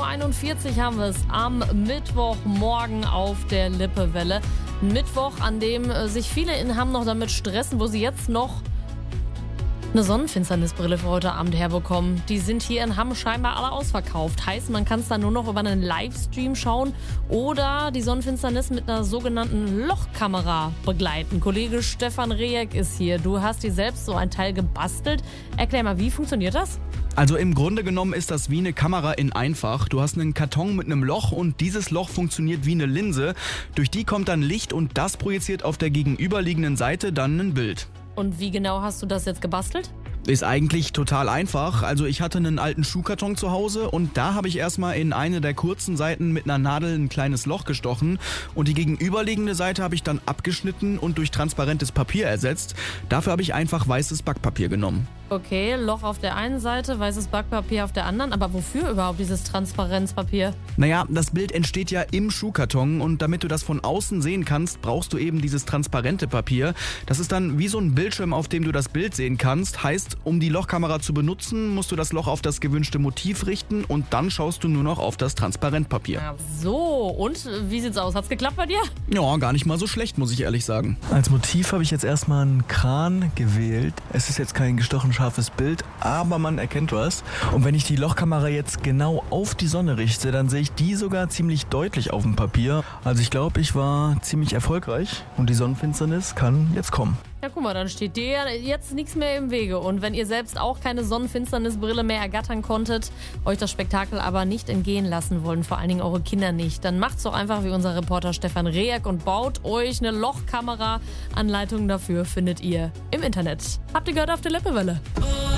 7.41 Uhr haben wir es am Mittwochmorgen auf der Lippewelle. Ein Mittwoch, an dem sich viele in Hamm noch damit stressen, wo sie jetzt noch eine Sonnenfinsternisbrille für heute Abend herbekommen. Die sind hier in Hamm scheinbar alle ausverkauft. Heißt, man kann es dann nur noch über einen Livestream schauen oder die Sonnenfinsternis mit einer sogenannten Lochkamera begleiten. Kollege Stefan Rehek ist hier. Du hast dir selbst so ein Teil gebastelt. Erklär mal, wie funktioniert das? Also im Grunde genommen ist das wie eine Kamera in einfach. Du hast einen Karton mit einem Loch und dieses Loch funktioniert wie eine Linse. Durch die kommt dann Licht und das projiziert auf der gegenüberliegenden Seite dann ein Bild. Und wie genau hast du das jetzt gebastelt? Ist eigentlich total einfach. Also ich hatte einen alten Schuhkarton zu Hause und da habe ich erstmal in eine der kurzen Seiten mit einer Nadel ein kleines Loch gestochen und die gegenüberliegende Seite habe ich dann abgeschnitten und durch transparentes Papier ersetzt. Dafür habe ich einfach weißes Backpapier genommen. Okay, Loch auf der einen Seite, weißes Backpapier auf der anderen. Aber wofür überhaupt dieses Transparenzpapier? Naja, das Bild entsteht ja im Schuhkarton und damit du das von außen sehen kannst, brauchst du eben dieses transparente Papier. Das ist dann wie so ein Bildschirm, auf dem du das Bild sehen kannst. Heißt, um die Lochkamera zu benutzen, musst du das Loch auf das gewünschte Motiv richten und dann schaust du nur noch auf das Transparentpapier. Ach so, und wie sieht's aus? Hat's geklappt bei dir? Ja, gar nicht mal so schlecht, muss ich ehrlich sagen. Als Motiv habe ich jetzt erstmal einen Kran gewählt. Es ist jetzt kein gestochen scharfes Bild, aber man erkennt was. Und wenn ich die Lochkamera jetzt genau auf die Sonne richte, dann sehe ich die sogar ziemlich deutlich auf dem Papier. Also ich glaube, ich war ziemlich erfolgreich und die Sonnenfinsternis kann jetzt kommen. Ja, guck mal, dann steht dir jetzt nichts mehr im Wege. Und wenn ihr selbst auch keine Sonnenfinsternisbrille mehr ergattern konntet, euch das Spektakel aber nicht entgehen lassen wollen, vor allen Dingen eure Kinder nicht, dann macht's doch einfach wie unser Reporter Stefan Rehek und baut euch eine Lochkamera. Anleitungen dafür findet ihr im Internet. Habt ihr gehört auf der Lippewelle?